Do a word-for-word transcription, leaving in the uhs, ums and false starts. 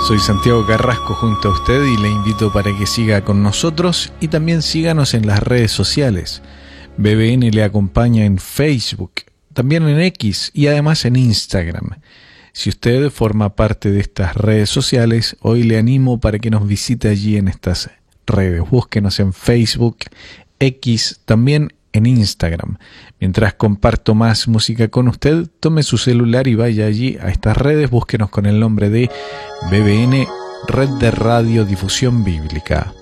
Soy Santiago Carrasco junto a usted y le invito para que siga con nosotros y también síganos en las redes sociales. B B N le acompaña en Facebook, también en X y además en Instagram. Si usted forma parte de estas redes sociales, hoy le animo para que nos visite allí en estas redes. Búsquenos en Facebook, X, también en Instagram. Mientras comparto más música con usted, tome su celular y vaya allí a estas redes. Búsquenos con el nombre de B B N, Red de Radio Difusión Bíblica.